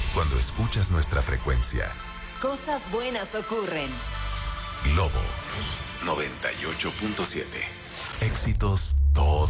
cuando escuchas nuestra frecuencia. Cosas buenas ocurren. Globo 98.7. Éxitos todos